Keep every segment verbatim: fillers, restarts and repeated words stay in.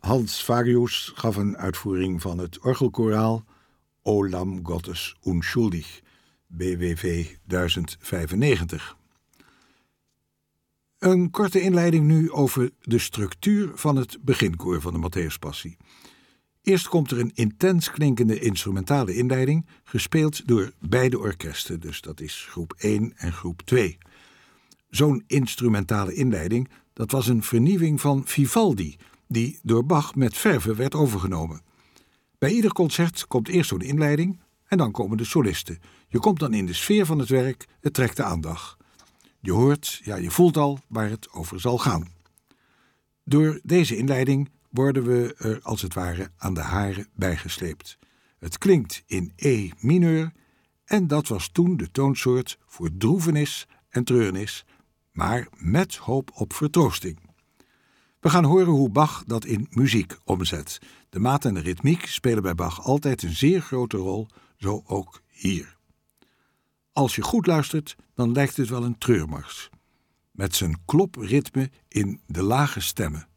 Hans Farius gaf een uitvoering van het orgelkoraal O Lamm Gottes unschuldig, B W V duizend vijfennegentig. Een korte inleiding nu over de structuur van het beginkoor van de Matthäuspassie. Eerst komt er een intens klinkende instrumentale inleiding, gespeeld door beide orkesten, dus dat is groep één en groep twee. Zo'n instrumentale inleiding, dat was een vernieuwing van Vivaldi, die door Bach met verve werd overgenomen. Bij ieder concert komt eerst zo'n inleiding en dan komen de solisten. Je komt dan in de sfeer van het werk, het trekt de aandacht. Je hoort, ja, je voelt al waar het over zal gaan. Door deze inleiding worden we er als het ware aan de haren bijgesleept. Het klinkt in E mineur en dat was toen de toonsoort voor droevenis en treurnis, maar met hoop op vertroosting. We gaan horen hoe Bach dat in muziek omzet. De maat en de ritmiek spelen bij Bach altijd een zeer grote rol, zo ook hier. Als je goed luistert, dan lijkt het wel een treurmars. Met zijn klopritme in de lage stemmen.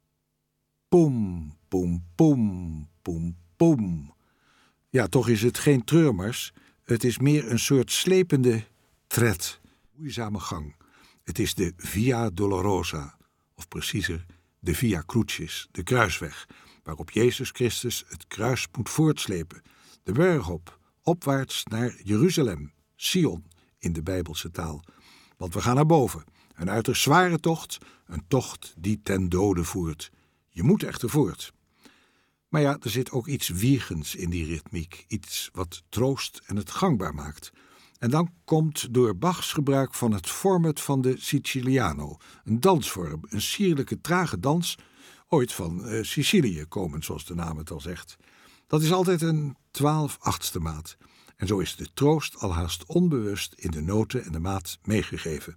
Pom, pom, pom, pom, pom. Ja, toch is het geen treurmars. Het is meer een soort slepende tred, moeizame gang. Het is de Via Dolorosa, of preciezer, de Via Crucis, de kruisweg, waarop Jezus Christus het kruis moet voortslepen. De berg op, opwaarts naar Jeruzalem, Sion in de Bijbelse taal. Want we gaan naar boven, een uiterst zware tocht, een tocht die ten dode voert. Je moet echter voort. Maar ja, er zit ook iets wiegends in die ritmiek, iets wat troost en het gangbaar maakt. En dan komt door Bachs gebruik van het format van de Siciliano, een dansvorm, een sierlijke trage dans, ooit van uh, Sicilië komend, zoals de naam het al zegt. Dat is altijd een twaalf-achtste maat. En zo is de troost alhaast onbewust in de noten en de maat meegegeven.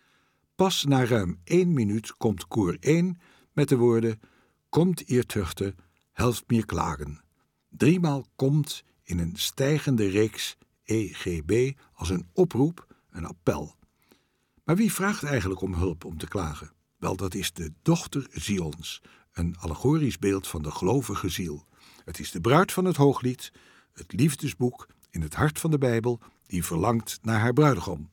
Pas na ruim één minuut komt koor één met de woorden Komt ihr Töchter, helft mir klagen. Driemaal komt in een stijgende reeks E G B als een oproep, een appel. Maar wie vraagt eigenlijk om hulp om te klagen? Wel, dat is de dochter Zions, een allegorisch beeld van de gelovige ziel. Het is de bruid van het Hooglied, het liefdesboek in het hart van de Bijbel, die verlangt naar haar bruidegom.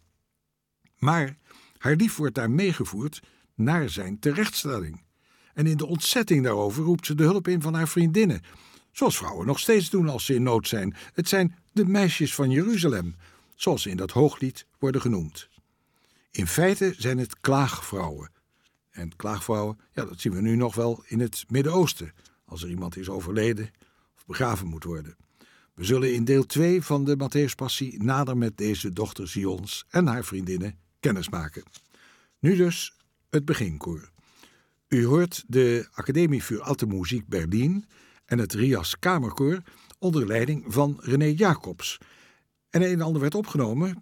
Maar haar lief wordt daar meegevoerd naar zijn terechtstelling. En in de ontzetting daarover roept ze de hulp in van haar vriendinnen, zoals vrouwen nog steeds doen als ze in nood zijn. Het zijn de meisjes van Jeruzalem, zoals ze in dat Hooglied worden genoemd. In feite zijn het klaagvrouwen. En klaagvrouwen, ja, dat zien we nu nog wel in het Midden-Oosten, als er iemand is overleden of begraven moet worden. We zullen in deel twee van de Matthäuspassie nader met deze dochter Zions en haar vriendinnen kennismaken. Nu dus het beginkoor. U hoort de Academie für Alte Musik Berlin en het Rias Kamerkoor onder leiding van René Jacobs. En een en ander werd opgenomen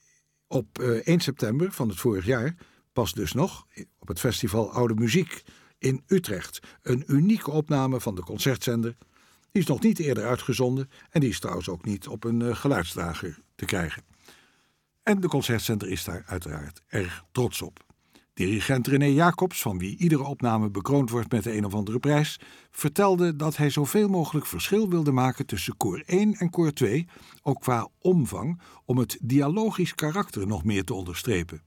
op één september van het vorig jaar, pas dus nog, op het festival Oude Muziek in Utrecht. Een unieke opname van de concertzender. Die is nog niet eerder uitgezonden en die is trouwens ook niet op een geluidsdrager te krijgen. En de concertzender is daar uiteraard erg trots op. Dirigent René Jacobs, van wie iedere opname bekroond wordt met de een of andere prijs, vertelde dat hij zoveel mogelijk verschil wilde maken tussen koor één en koor twee, ook qua omvang, om het dialogisch karakter nog meer te onderstrepen.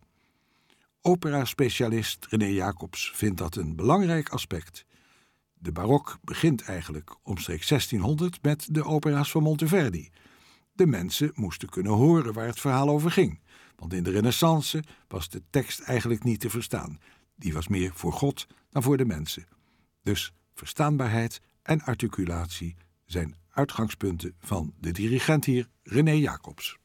Opera-specialist René Jacobs vindt dat een belangrijk aspect. De barok begint eigenlijk omstreeks zestienhonderd met de opera's van Monteverdi. De mensen moesten kunnen horen waar het verhaal over ging. Want in de Renaissance was de tekst eigenlijk niet te verstaan. Die was meer voor God dan voor de mensen. Dus verstaanbaarheid en articulatie zijn uitgangspunten van de dirigent hier, René Jacobs.